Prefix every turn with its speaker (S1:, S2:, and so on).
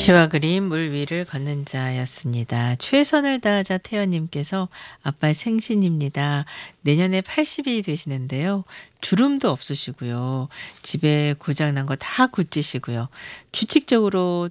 S1: 시와 그림 물 위를 걷는 자였습니다. 최선을 다하자 태연님께서 아빠 생신입니다. 내년에 80이 되시는데요. 주름도 없으시고요. 집에 고장난 거 다 고치시고요. 규칙적으로